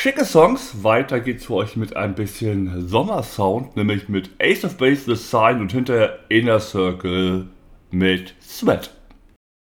schicke Songs. Weiter geht's für euch mit ein bisschen Sommersound, nämlich mit Ace of Base, The Sign und hinterher Inner Circle mit Sweat.